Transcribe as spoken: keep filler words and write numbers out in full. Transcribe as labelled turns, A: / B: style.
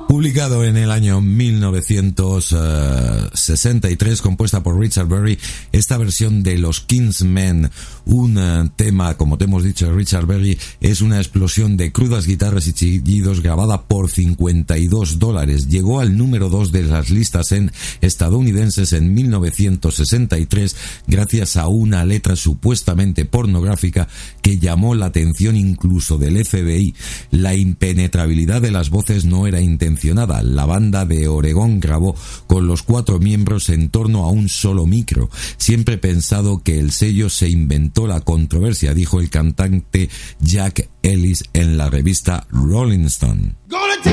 A: Publicado en el año mil novecientos sesenta y tres, compuesta por Richard Berry, esta versión de los Kingsmen, un uh, tema, como te hemos dicho, de Richard Berry, es una explosión de crudas guitarras y chillidos grabada por cincuenta y dos dólares. Llegó al número dos de las listas en estadounidenses en mil novecientos sesenta y tres gracias a una letra supuestamente pornográfica que llamó la atención incluso del F B I. La impenetrabilidad de las voces no era intencionada. La banda de Oregón grabó con los cuatro miembros en torno a un solo micro. Siempre he pensado que el sello se inventó la controversia, dijo el cantante Jack Ellis en la revista Rolling Stone.